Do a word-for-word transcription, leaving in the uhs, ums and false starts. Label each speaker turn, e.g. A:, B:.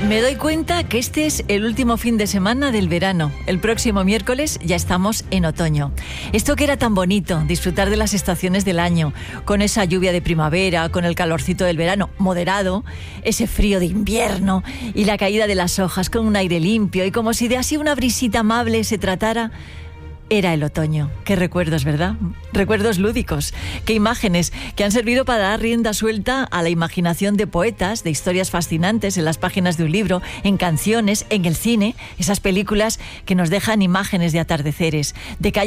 A: Me doy cuenta que este es el último fin de semana del verano. El próximo miércoles ya estamos en otoño. Esto que era tan bonito, disfrutar de las estaciones del año, con esa lluvia de primavera, con el calorcito del verano moderado, ese frío de invierno y la caída de las hojas con un aire limpio y como si de así una brisita amable se tratara. Era el otoño. Qué recuerdos, ¿verdad? Recuerdos lúdicos. Qué imágenes que han servido para dar rienda suelta a la imaginación de poetas, de historias fascinantes en las páginas de un libro, en canciones, en el cine, esas películas que nos dejan imágenes de atardeceres, de calles